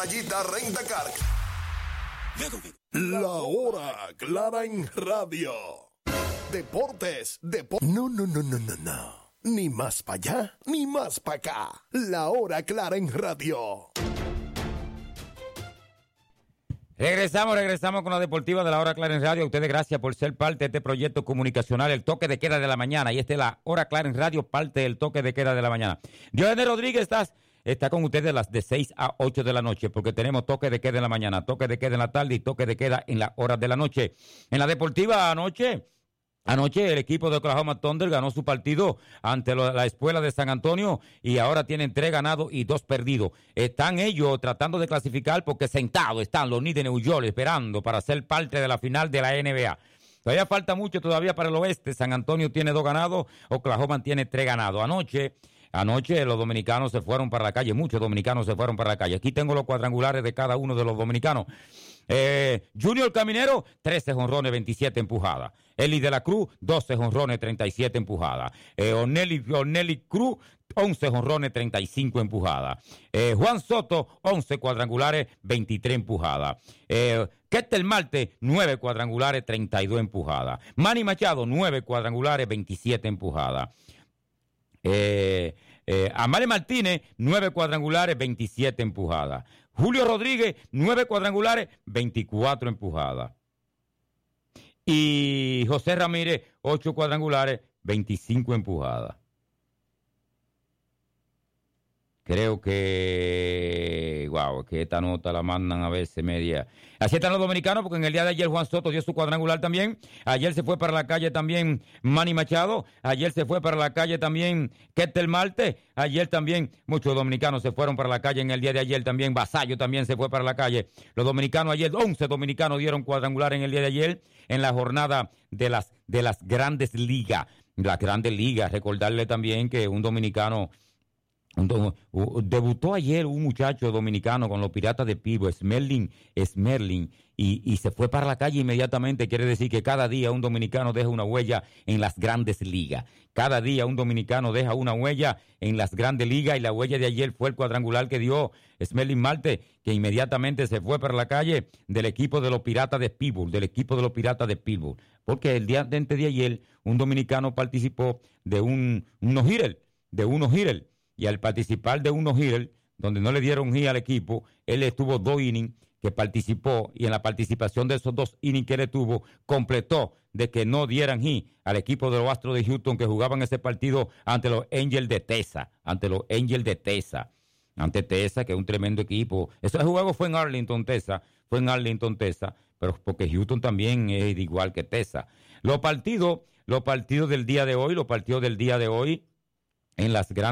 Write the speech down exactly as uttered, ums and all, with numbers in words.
Rayita Rentacar. La hora clara en radio. Deportes, deportes. No, no, no, no, no, no. Ni más para allá, ni más para acá. La hora clara en radio. Regresamos, regresamos con la deportiva de la hora clara en radio. A ustedes gracias por ser parte de este proyecto comunicacional, el toque de queda de la mañana. Y esta es la hora clara en radio, parte del toque de queda de la mañana. Diogenes Rodríguez estás, está con ustedes las de seis a ocho de la noche, porque tenemos toque de queda en la mañana, toque de queda en la tarde y toque de queda en las horas de la noche. En la deportiva anoche... Anoche el equipo de Oklahoma Thunder ganó su partido ante lo, la Escuela de San Antonio y ahora tienen tres ganados y dos perdidos. Están ellos tratando de clasificar porque sentados están los Knicks de New York esperando para ser parte de la final de la N B A. Todavía falta mucho todavía para el oeste. San Antonio tiene dos ganados, Oklahoma tiene tres ganados. Anoche... Anoche los dominicanos se fueron para la calle, muchos dominicanos se fueron para la calle. Aquí tengo los cuadrangulares de cada uno de los dominicanos. Eh, Junior Caminero, trece jonrones, veintisiete empujadas. Eli de la Cruz, doce jonrones, treinta y siete empujadas. Eh, Ornelli, Ornelli Cruz, once jonrones, treinta y cinco empujadas. Eh, Juan Soto, once cuadrangulares, veintitrés empujadas. Eh, Ketel Marte, nueve cuadrangulares, treinta y dos empujadas. Manny Machado, nueve cuadrangulares, veintisiete empujadas. Eh, eh, Amale Martínez, nueve cuadrangulares, veintisiete empujadas. Julio Rodríguez, nueve cuadrangulares, veinticuatro empujadas. Y José Ramírez, ocho cuadrangulares, veinticinco empujadas. Creo que, wow, que esta nota la mandan a veces media. Así están los dominicanos, porque en el día de ayer Juan Soto dio su cuadrangular también. Ayer se fue para la calle también Manny Machado. Ayer se fue para la calle también Ketel Marte. Ayer también muchos dominicanos se fueron para la calle en el día de ayer también. Vasallo también se fue para la calle. Los dominicanos ayer, once dominicanos dieron cuadrangular en el día de ayer en la jornada de las, de las grandes ligas. Las grandes ligas, recordarle también que un dominicano... Debutó ayer un muchacho dominicano con los Piratas de Pittsburgh, Smerling, Smerling, y, y se fue para la calle inmediatamente. Quiere decir que cada día un dominicano deja una huella en las grandes ligas. Cada día un dominicano deja una huella en las grandes ligas, y la huella de ayer fue el cuadrangular que dio Smerling Marte, que inmediatamente se fue para la calle del equipo de los Piratas de Pittsburgh, del equipo de los Piratas de Pittsburgh. Porque el día antes de ayer un dominicano participó de un no-hitter, de un no-hitter. Y al participar de unos hitters, donde no le dieron hit al equipo, él estuvo dos innings que participó, y en la participación de esos dos innings que él estuvo, completó de que no dieran hit al equipo de los Astros de Houston, que jugaban ese partido ante los Angels de Texas, ante los Angels de Texas, ante Texas, que es un tremendo equipo. Ese juego fue en Arlington, Texas, fue en Arlington, Texas, pero porque Houston también es igual que Texas. Los partidos, los partidos del día de hoy, los partidos del día de hoy, en las grandes